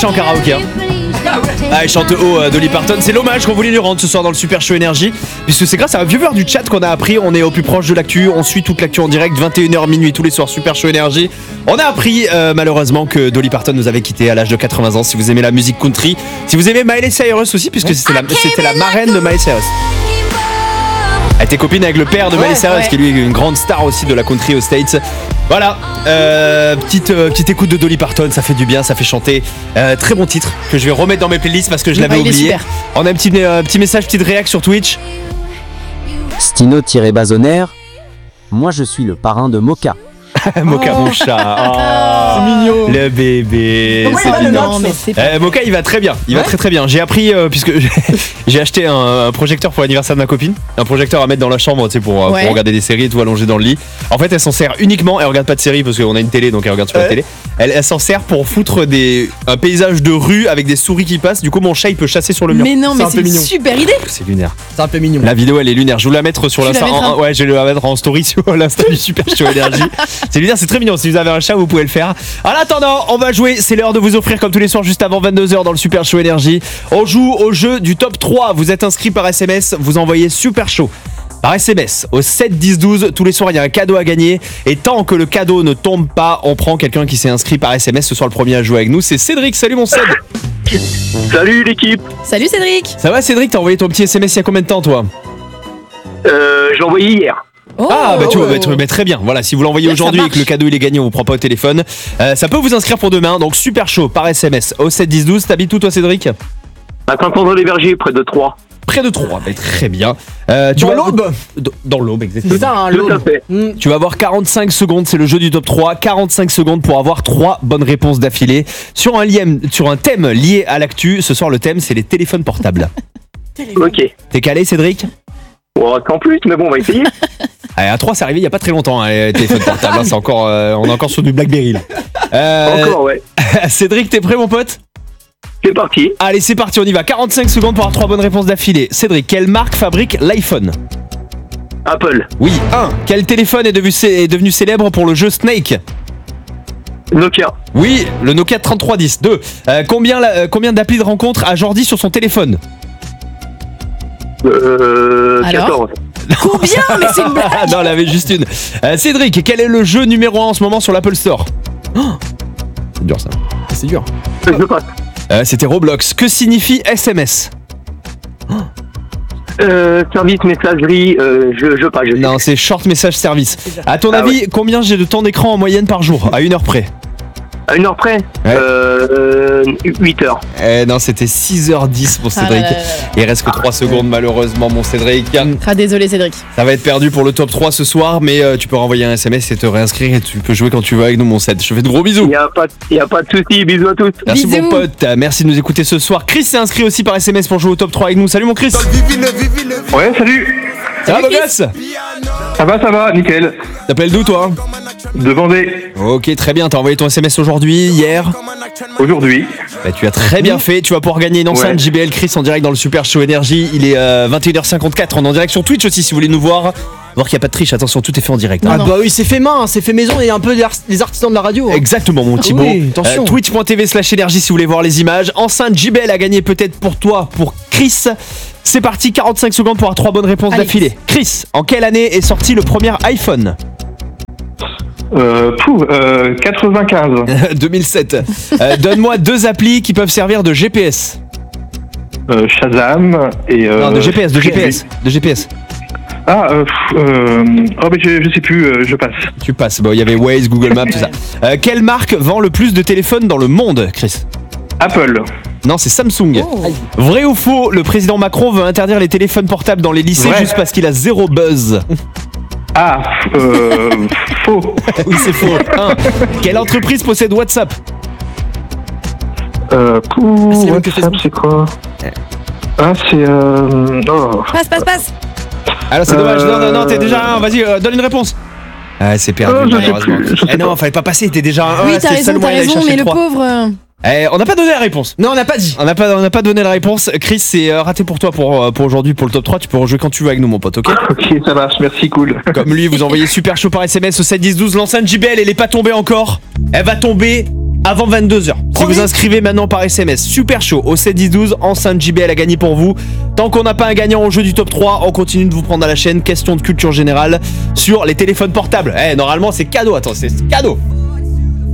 en karaoké. Ah, il chante haut Dolly Parton. C'est l'hommage qu'on voulait lui rendre ce soir dans le Super Show Énergie, puisque c'est grâce à un viewer du chat qu'on a appris. On est au plus proche de l'actu, on suit toute l'actu en direct, 21h minuit tous les soirs, Super Show Énergie. On a appris malheureusement que Dolly Parton nous avait quitté à l'âge de 80 ans. Si vous aimez la musique country, si vous aimez Miley Cyrus aussi, puisque c'était la marraine de Miley Cyrus. Elle était copine avec le père de Miley Cyrus, qui lui est une grande star aussi de la country aux States. Voilà, petite écoute de Dolly Parton, ça fait du bien, ça fait chanter. Très bon titre que je vais remettre dans mes playlists parce que je l'avais oublié. On a un petit message, petite réac sur Twitch. Stino-Bazonaire, moi je suis le parrain de Mocha. Mocha mon chat, c'est mignon. Le bébé. C'est mignon. Mocha il va très bien, très bien. J'ai appris puisque j'ai acheté un projecteur pour l'anniversaire de ma copine, un projecteur à mettre dans la chambre, tu sais, pour regarder des séries et tout allongé dans le lit. En fait, elle s'en sert uniquement, elle regarde pas de séries parce qu'on a une télé donc elle regarde sur la télé. Elle s'en sert pour foutre un paysage de rue avec des souris qui passent. Du coup, mon chat il peut chasser sur le mur. Mais non, mais c'est une super idée. C'est lunaire. C'est un peu mignon. La vidéo elle est lunaire. Je vais la mettre sur l'insta. Ouais, je vais la mettre en story sur l'insta du Super Show Énergie. C'est lunaire, c'est très mignon. Si vous avez un chat, vous pouvez le faire. En attendant, on va jouer. C'est l'heure de vous offrir comme tous les soirs juste avant 22h dans le Super Show Énergie. On joue au jeu du top 3. Vous êtes inscrit par SMS, vous envoyez Super Show par SMS au 7 10 12. Tous les soirs il y a un cadeau à gagner. Et tant que le cadeau ne tombe pas, on prend quelqu'un qui s'est inscrit par SMS. Ce soir le premier à jouer avec nous c'est Cédric. Salut mon Céd. Salut l'équipe. Salut Cédric. Ça va Cédric? T'as envoyé ton petit SMS il y a combien de temps toi? Je l'ai envoyé hier. Tu vas très bien. Voilà, si vous l'envoyez aujourd'hui et que le cadeau il est gagné, on vous prend pas au téléphone. Ça peut vous inscrire pour demain. Donc Super Show par SMS au 7 10 12. T'habites où toi Cédric? À Saint-André-les-Vergers, près de Troyes. Près de Troyes, très bien. Dans l'Aube. Dans l'Aube, exactement. C'est ça, hein, Tout à l'Aube. fait. Tu vas avoir 45 secondes, c'est le jeu du top 3. 45 secondes pour avoir 3 bonnes réponses d'affilée sur un thème lié à l'actu. Ce soir, le thème, c'est les téléphones portables. Ok. T'es calé, Cédric? Bon, sans plus, mais bon, on va essayer. Allez, à 3, c'est arrivé il y a pas très longtemps, hein, les téléphones portables. Hein, c'est encore, on est encore sur du Blackberry, là. Encore, ouais. Cédric, t'es prêt, mon pote? C'est parti. Allez, c'est parti, on y va. 45 secondes pour avoir 3 bonnes réponses d'affilée. Cédric, quelle marque fabrique l'iPhone? Apple. Oui. 1. Quel téléphone est devenu célèbre pour le jeu Snake? Nokia. Oui, le Nokia 3310. 2. Combien d'applis de rencontre a Jordi sur son téléphone? 14. Combien? Mais c'est une blague. Non, elle avait juste une. Cédric, quel est le jeu numéro 1 en ce moment sur l'Apple Store? C'est dur ça. C'est dur. Je passe. C'était Roblox. Que signifie SMS? Service messagerie, je passe. Non, c'est Short Message Service. À ton avis, combien j'ai de temps d'écran en moyenne par jour? À 1 heure près? À 1 heure près? 8 heures. Non, c'était 6h10 pour Cédric. Il reste que 3 secondes malheureusement, mon Cédric. Désolé Cédric. Ça va être perdu pour le top 3 ce soir, mais tu peux renvoyer un SMS et te réinscrire et tu peux jouer quand tu veux avec nous, mon Céd. Je te fais de gros bisous. Y a pas de soucis, bisous à tous. Merci Bisous. mon pote, merci de nous écouter ce soir. Chris s'est inscrit aussi par SMS pour jouer au top 3 avec nous. Salut mon Chris. Ouais, salut. Ça va beau gosse? Ça va, nickel. T'appelles d'où toi? De Vendée. Ok, très bien, t'as envoyé ton SMS aujourd'hui, hier? Aujourd'hui. Bah, tu as très bien fait, tu vas pouvoir gagner une enceinte JBL Chris en direct dans le Super Show Énergie. Il est 21h54, on est en direct sur Twitch aussi si vous voulez nous voir. Voir qu'il n'y a pas de triche, attention, tout est fait en direct. Ah bah oui, c'est fait main, c'est fait maison et un peu les artisans de la radio. Hein. Exactement mon Thibaut. Oui, attention. Twitch.tv/énergie si vous voulez voir les images. Enceinte JBL a gagné peut-être pour toi, pour Chris. C'est parti, 45 secondes pour avoir 3 bonnes réponses d'affilée. Chris, en quelle année est sorti le premier iPhone? 95. 2007. Donne-moi 2 applis qui peuvent servir de GPS. Shazam et... Non, de GPS. Ah, mais je sais plus, je passe. Tu passes, bon, il y avait Waze, Google Maps, tout ça. Quelle marque vend le plus de téléphones dans le monde, Chris? Apple. Non, c'est Samsung. Vrai ou faux, le président Macron veut interdire les téléphones portables dans les lycées juste parce qu'il a zéro buzz? Ah, faux. Oui, c'est faux. Quelle entreprise possède WhatsApp? WhatsApp, c'est quoi? Ah, c'est... Passe. Alors c'est dommage, non, t'es déjà un, vas-y, donne une réponse. Ah, c'est perdu, malheureusement. Non, fallait pas passer, t'es déjà un. Oui, t'as raison, mais le pauvre... On n'a pas donné la réponse. Non, on n'a pas dit. On n'a pas donné la réponse. Chris, c'est raté pour toi pour aujourd'hui, pour le top 3. Tu peux rejouer quand tu veux avec nous, mon pote, ok? Ok, ça marche, merci, cool. Comme lui, vous envoyez Super Show par SMS au 7 10 12. L'enceinte JBL, elle est pas tombée encore. Elle va tomber avant 22h. Si vous inscrivez maintenant par SMS, super chaud au 7-10-12, enceinte JBL à gagner pour vous. Tant qu'on n'a pas un gagnant au jeu du top 3, on continue de vous prendre à la chaîne. Question de culture générale sur les téléphones portables. Normalement c'est cadeau, attends, c'est cadeau.